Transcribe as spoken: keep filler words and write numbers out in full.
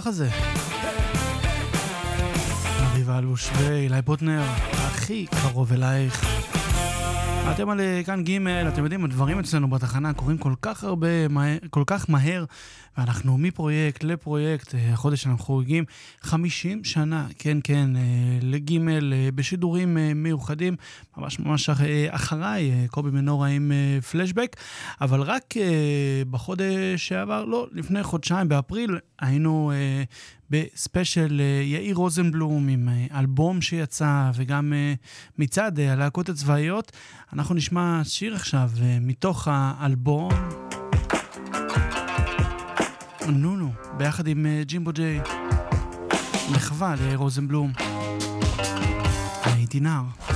ככה זה. אביב אלוש ואילי בוטנר, הכי קרוב אלייך. אתם על כאן ג', אתם יודעים, הדברים אצלנו בתחנה קורים כל כך הרבה, כל כך מהר, ואנחנו מפרויקט לפרויקט, החודש אנחנו חוגגים חמישים שנה, כן, כן, לג' בשידורים מיוחדים, ממש ממש אחריי, קובי מנורה עם פלשבק, אבל רק בחודש שעבר, לא, לפני חודשיים, באפריל, היינו בספיישל יאיר רוזנבלום עם אלבום שיצא, וגם מצד הלהקות הצבאיות. אנחנו נשמע שיר עכשיו מתוך האלבום נונו, ביחד עם ג'ימבו ג'יי, מחווה ליאיר רוזנבלום. הייתי נער.